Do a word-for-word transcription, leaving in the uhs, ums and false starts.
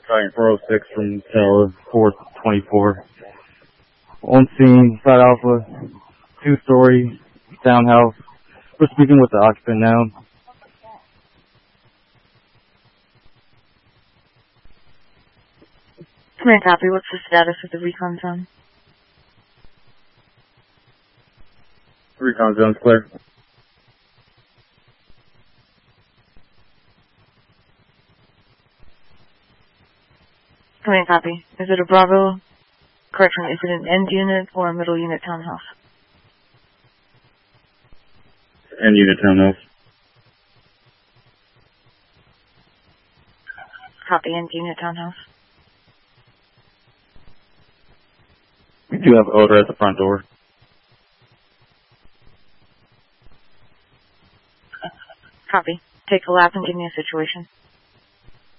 Trying four oh six from Tower four twenty-four. On scene, Flat Alpha, two-story townhouse. We're speaking with the occupant now. Command copy. What's the status of the recon zone? Recon zone's clear. Command copy. Is it a Bravo? Correction, is it an end unit or a middle unit townhouse? End unit townhouse. Copy, end unit townhouse. We do have odor at the front door. Copy. Take a lap and give me a situation.